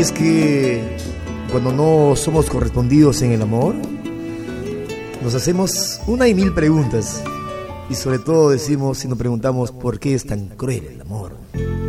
Es que cuando no somos correspondidos en el amor, nos hacemos una y mil preguntas. Y sobre todo decimos y nos preguntamos por qué es tan cruel el amor.